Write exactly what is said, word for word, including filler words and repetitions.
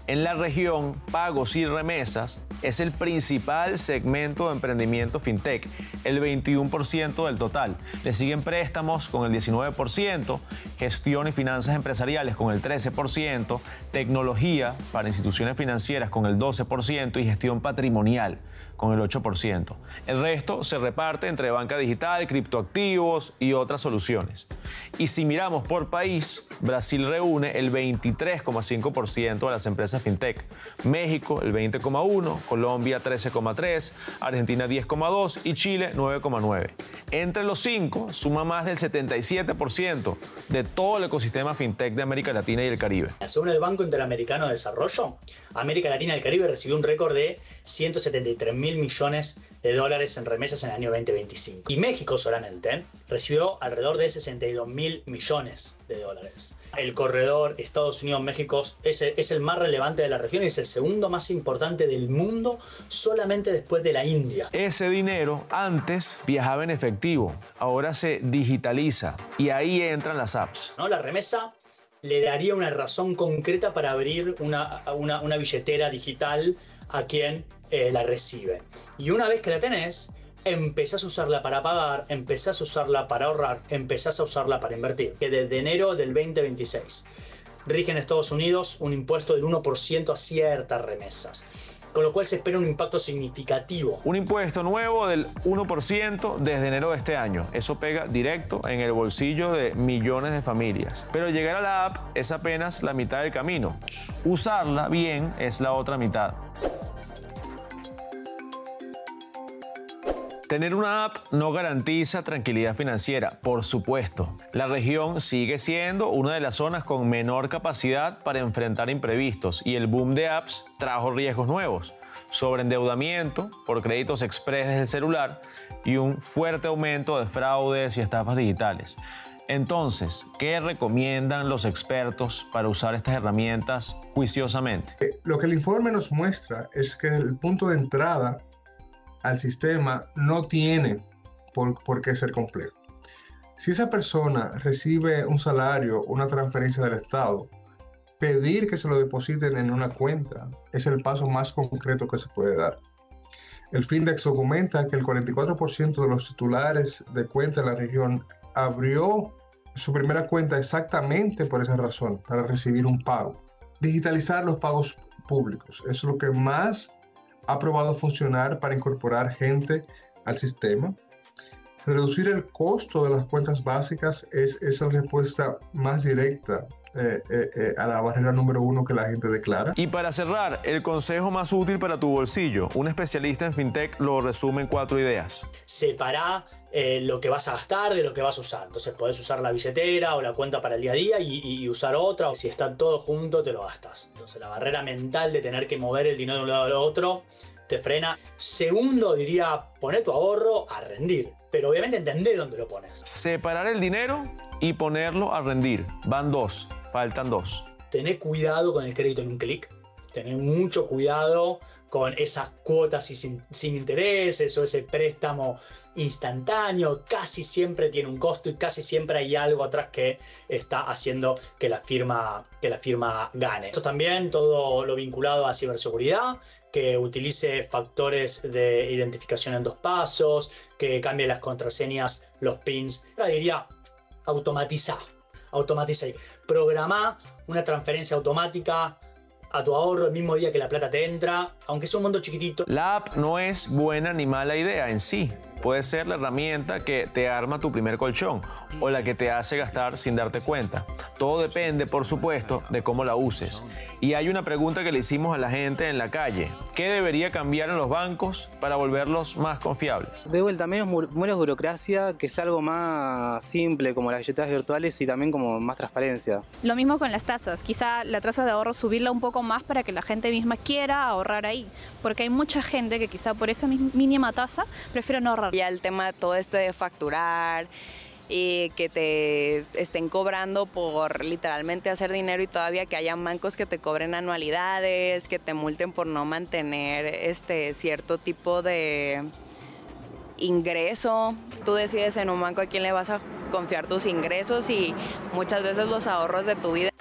En la región, pagos y remesas es el principal segmento de emprendimiento fintech, el veintiuno por ciento del total. Le siguen préstamos con el diecinueve por ciento, gestión y finanzas empresariales con el trece por ciento, tecnología para instituciones financieras con el doce por ciento y gestión patrimonial con el ocho por ciento. El resto se reparte entre banca digital, criptoactivos y otras soluciones. Y si miramos por país, Brasil reúne el veintitrés coma cinco por ciento de las empresas fintech, México el veinte coma uno por ciento, Colombia trece coma tres por ciento, Argentina diez coma dos por ciento y Chile nueve coma nueve por ciento. Entre los cinco suma más del setenta y siete por ciento de todo el ecosistema fintech de América Latina y el Caribe. Según el Banco Interamericano de Desarrollo, América Latina y el Caribe recibió un récord de ciento setenta y tres mil millones de dólares en remesas en el año veinte veinticinco. Y México solamente recibió alrededor de sesenta y dos mil millones de dólares. El corredor Estados Unidos-México es, es el más relevante de la región y es el segundo más importante del mundo, solamente después de la India. Ese dinero antes viajaba en efectivo, ahora se digitaliza y ahí entran las apps. ¿No? La remesa le daría una razón concreta para abrir una, una, una billetera digital a quien eh, la recibe. Y una vez que la tenés, empezás a usarla para pagar, empezás a usarla para ahorrar, empezás a usarla para invertir. Que desde enero del veinte veintiséis rige en Estados Unidos un impuesto del uno por ciento a ciertas remesas, con lo cual se espera un impacto significativo. Un impuesto nuevo del uno por ciento desde enero de este año. Eso pega directo en el bolsillo de millones de familias. Pero llegar a la app es apenas la mitad del camino. Usarla bien es la otra mitad. Tener una app no garantiza tranquilidad financiera, por supuesto. La región sigue siendo una de las zonas con menor capacidad para enfrentar imprevistos y el boom de apps trajo riesgos nuevos, sobreendeudamiento por créditos express desde el celular y un fuerte aumento de fraudes y estafas digitales. Entonces, ¿qué recomiendan los expertos para usar estas herramientas juiciosamente? Lo que el informe nos muestra es que el punto de entrada al sistema no tiene por, por qué ser complejo. Si esa persona recibe un salario, una transferencia del Estado, pedir que se lo depositen en una cuenta es el paso más concreto que se puede dar. El Findex documenta que el cuarenta y cuatro por ciento de los titulares de cuenta de la región abrió su primera cuenta exactamente por esa razón, para recibir un pago. Digitalizar los pagos públicos es lo que más ha probado funcionar para incorporar gente al sistema. Reducir el costo de las cuentas básicas es, es la respuesta más directa eh, eh, eh, a la barrera número uno que la gente declara. Y para cerrar, el consejo más útil para tu bolsillo. Un especialista en fintech lo resume en cuatro ideas. Separá eh, lo que vas a gastar de lo que vas a usar. Entonces podés usar la billetera o la cuenta para el día a día y, y usar otra. Si está todo junto, te lo gastas. Entonces la barrera mental de tener que mover el dinero de un lado al otro te frena. Segundo, diría, poner tu ahorro a rendir. Pero obviamente entendé dónde lo pones. Separar el dinero y ponerlo a rendir. Van dos, faltan dos. Tené cuidado con el crédito en un clic. Tené mucho cuidado con esas cuotas sin, sin intereses o ese préstamo instantáneo. Casi siempre tiene un costo y casi siempre hay algo atrás que está haciendo que la firma, que la firma gane. Esto también, todo lo vinculado a ciberseguridad, que utilice factores de identificación en dos pasos, que cambie las contraseñas, los pins. Ahora diría, automatizar. Automatizar. Programá una transferencia automática a tu ahorro el mismo día que la plata te entra, aunque sea un monto chiquitito. La app no es buena ni mala idea en sí. Puede ser la herramienta que te arma tu primer colchón o la que te hace gastar sin darte cuenta. Todo depende, por supuesto, de cómo la uses. Y hay una pregunta que le hicimos a la gente en la calle. ¿Qué debería cambiar en los bancos para volverlos más confiables? De vuelta, menos, menos burocracia, que es algo más simple como las billeteras virtuales y también como más transparencia. Lo mismo con las tasas. Quizá la tasa de ahorro subirla un poco más para que la gente misma quiera ahorrar ahí. Porque hay mucha gente que quizá por esa mínima tasa prefiere no ahorrar. Ya el tema de todo esto de facturar y que te estén cobrando por literalmente hacer dinero y todavía que haya bancos que te cobren anualidades, que te multen por no mantener este cierto tipo de ingreso. Tú decides en un banco a quién le vas a confiar tus ingresos y muchas veces los ahorros de tu vida.